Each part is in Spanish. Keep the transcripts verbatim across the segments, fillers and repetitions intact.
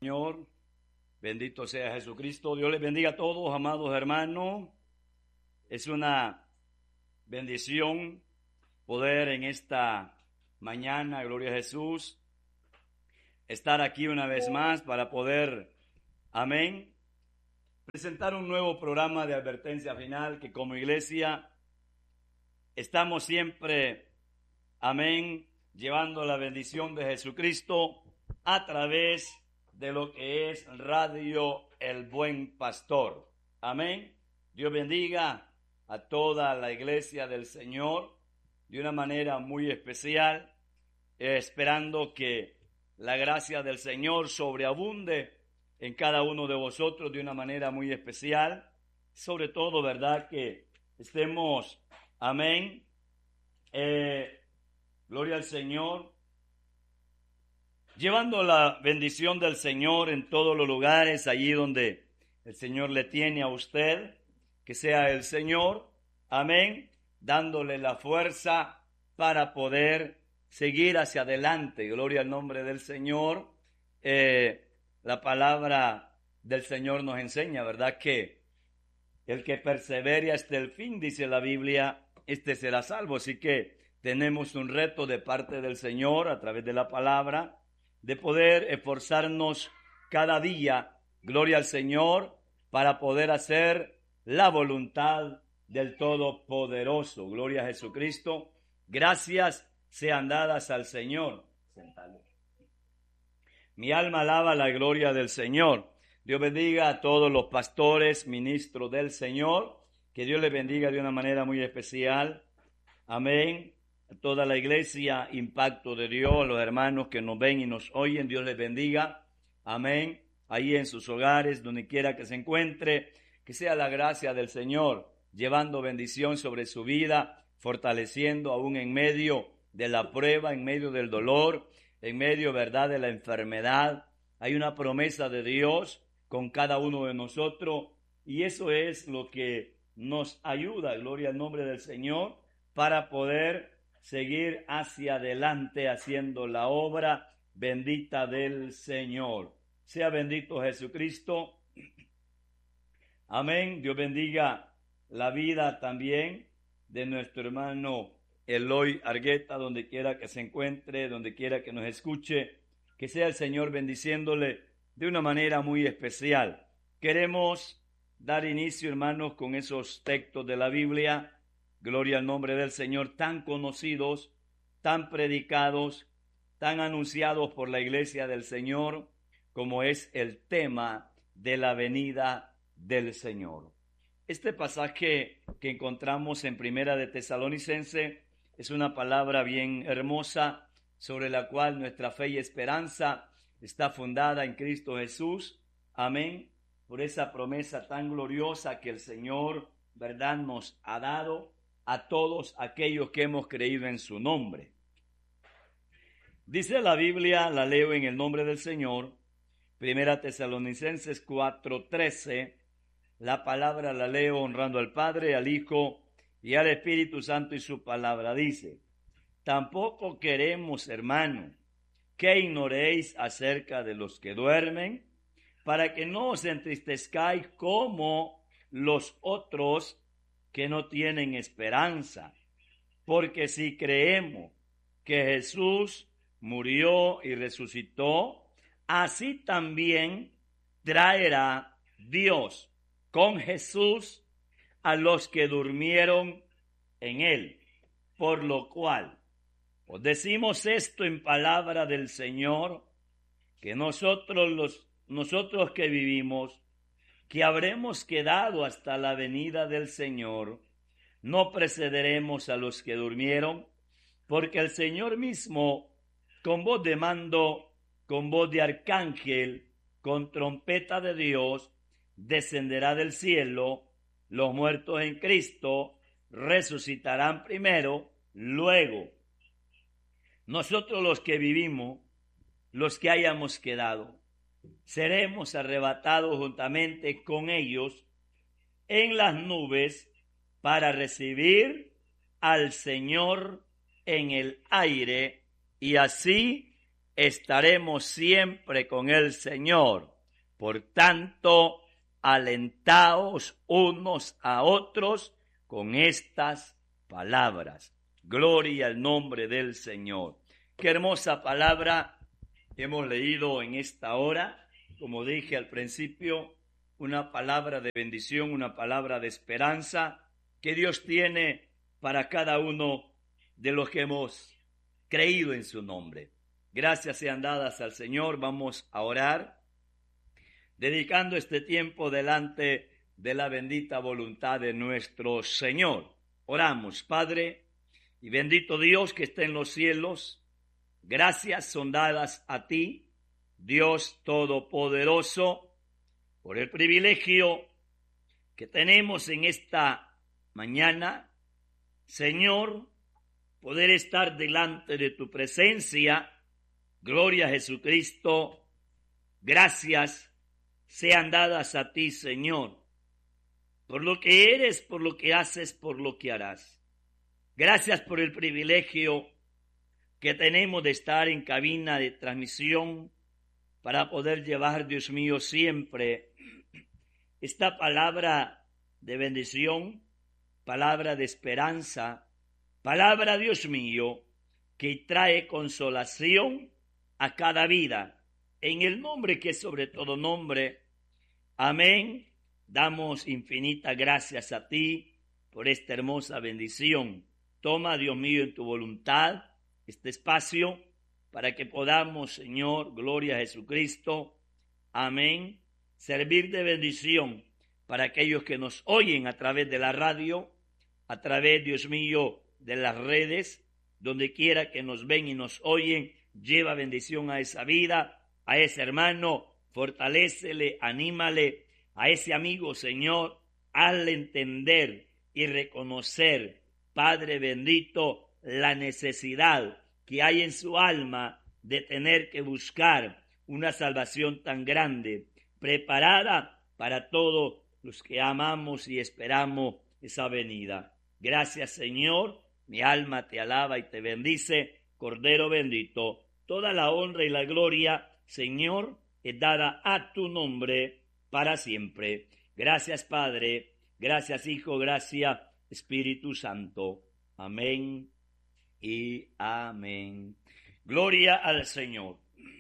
Señor, bendito sea Jesucristo. Dios les bendiga a todos, amados hermanos. Es una bendición poder en esta mañana, gloria a Jesús, estar aquí una vez más para poder, amén, presentar un nuevo programa de advertencia final que como iglesia estamos siempre, amén, llevando la bendición de Jesucristo a través de lo que es Radio El Buen Pastor. Amén. Dios bendiga a toda la iglesia del Señor de una manera muy especial, eh, esperando que la gracia del Señor sobreabunde en cada uno de vosotros de una manera muy especial. Sobre todo, ¿verdad? Que estemos, amén, eh, gloria al Señor, llevando la bendición del Señor en todos los lugares, allí donde el Señor le tiene a usted, que sea el Señor, amén, dándole la fuerza para poder seguir hacia adelante. Gloria al nombre del Señor. Eh, la palabra del Señor nos enseña, ¿verdad? Que el que persevere hasta el fin, dice la Biblia, este será salvo. Así que tenemos un reto de parte del Señor a través de la palabra, de poder esforzarnos cada día, gloria al Señor, para poder hacer la voluntad del Todopoderoso. Gloria a Jesucristo. Gracias sean dadas al Señor. Sentado. Mi alma alaba la gloria del Señor. Dios bendiga a todos los pastores, ministros del Señor. Que Dios les bendiga de una manera muy especial. Amén. Toda la iglesia, Impacto de Dios, los hermanos que nos ven y nos oyen, Dios les bendiga. Amén. Ahí en sus hogares, donde quiera que se encuentre, que sea la gracia del Señor, llevando bendición sobre su vida, fortaleciendo aún en medio de la prueba, en medio del dolor, en medio, verdad, de la enfermedad. Hay una promesa de Dios con cada uno de nosotros y eso es lo que nos ayuda, gloria al nombre del Señor, para poder seguir hacia adelante haciendo la obra bendita del Señor. Sea bendito Jesucristo. Amén. Dios bendiga la vida también de nuestro hermano Eloy Argueta, donde quiera que se encuentre, donde quiera que nos escuche. Que sea el Señor bendiciéndole de una manera muy especial. Queremos dar inicio, hermanos, con esos textos de la Biblia. Gloria al nombre del Señor, tan conocidos, tan predicados, tan anunciados por la iglesia del Señor, como es el tema de la venida del Señor. Este pasaje que encontramos en Primera de Tesalonicense es una palabra bien hermosa sobre la cual nuestra fe y esperanza está fundada en Cristo Jesús. Amén. Por esa promesa tan gloriosa que el Señor, verdad, nos ha dado a todos aquellos que hemos creído en su nombre. Dice la Biblia, la leo en el nombre del Señor, Primera Tesalonicenses cuatro trece, la palabra la leo honrando al Padre, al Hijo y al Espíritu Santo, y su palabra dice: tampoco queremos, hermano, que ignoréis acerca de los que duermen, para que no os entristezcáis como los otros que no tienen esperanza. Porque si creemos que Jesús murió y resucitó, así también traerá Dios con Jesús a los que durmieron en él. Por lo cual, os decimos esto en palabra del Señor, que nosotros los nosotros que vivimos, que habremos quedado hasta la venida del Señor, no precederemos a los que durmieron, porque el Señor mismo, con voz de mando, con voz de arcángel, con trompeta de Dios, descenderá del cielo. Los muertos en Cristo resucitarán primero, luego nosotros los que vivimos, los que hayamos quedado, seremos arrebatados juntamente con ellos en las nubes para recibir al Señor en el aire, y así estaremos siempre con el Señor. Por tanto, alentaos unos a otros con estas palabras. Gloria al nombre del Señor. Qué hermosa palabra hemos leído en esta hora. Como dije al principio, una palabra de bendición, una palabra de esperanza que Dios tiene para cada uno de los que hemos creído en su nombre. Gracias sean dadas al Señor. Vamos a orar, dedicando este tiempo delante de la bendita voluntad de nuestro Señor. Oramos, Padre y bendito Dios que está en los cielos. Gracias son dadas a ti, Dios Todopoderoso, por el privilegio que tenemos en esta mañana, Señor, poder estar delante de tu presencia. Gloria a Jesucristo. Gracias sean dadas a ti, Señor, por lo que eres, por lo que haces, por lo que harás. Gracias por el privilegio que tenemos de estar en cabina de transmisión para poder llevar, Dios mío, siempre esta palabra de bendición, palabra de esperanza, palabra, Dios mío, que trae consolación a cada vida, en el nombre que es sobre todo nombre. Amén. Damos infinitas gracias a ti por esta hermosa bendición. Toma, Dios mío, en tu voluntad este espacio para que podamos, Señor, gloria a Jesucristo, amén, servir de bendición para aquellos que nos oyen a través de la radio, a través, Dios mío, de las redes, donde quiera que nos ven y nos oyen. Lleva bendición a esa vida, a ese hermano, fortalécele, anímale, a ese amigo, Señor, hazle entender y reconocer, Padre bendito, la necesidad que hay en su alma de tener que buscar una salvación tan grande, preparada para todos los que amamos y esperamos esa venida. Gracias, Señor, mi alma te alaba y te bendice, Cordero bendito. Toda la honra y la gloria, Señor, es dada a tu nombre para siempre. Gracias, Padre, gracias, Hijo, gracias, Espíritu Santo. Amén y amén. Gloria al Señor.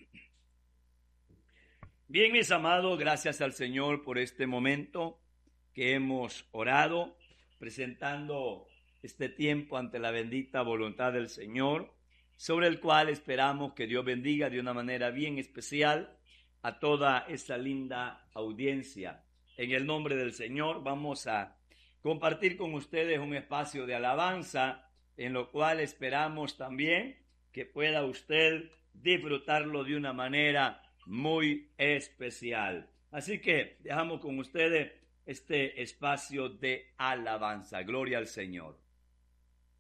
Bien, mis amados, gracias al Señor por este momento que hemos orado, presentando este tiempo ante la bendita voluntad del Señor, sobre el cual esperamos que Dios bendiga de una manera bien especial a toda esa linda audiencia. En el nombre del Señor vamos a compartir con ustedes un espacio de alabanza, en lo cual esperamos también que pueda usted disfrutarlo de una manera muy especial. Así que dejamos con ustedes este espacio de alabanza. Gloria al Señor.